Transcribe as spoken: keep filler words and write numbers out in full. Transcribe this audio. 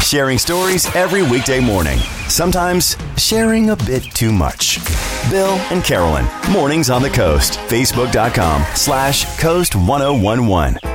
sharing stories every weekday morning. Sometimes sharing a bit too much. Bill and Carolyn, Mornings on the Coast. Facebook.com slash Coast1011.